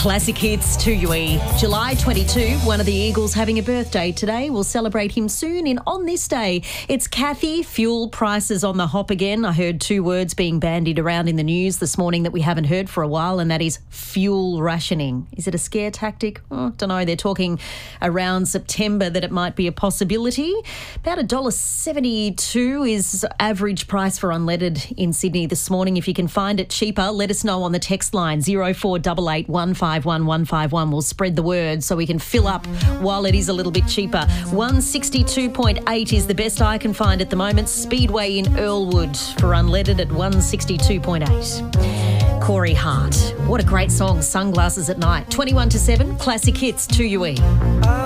Classic hits to you. July 22, one of the Eagles having a birthday today. We'll celebrate him soon. And on this day, it's Kathy. Fuel prices on the hop again. I heard two words being bandied around in the news this morning that we haven't heard for a while, and that is fuel rationing. Is it a scare tactic? Don't know. They're talking around September that it might be a possibility. About $1.72 is average price for unleaded in Sydney this morning. If you can find it cheaper, let us know on the text line 0488 151 151. We'll spread the word so we can fill up while it is a little bit cheaper. 162.8 is the best I can find at the moment. Speedway in Earlwood for unleaded at 162.8. Corey Hart. What a great song, Sunglasses at Night. 21 to 7, classic hits to UE.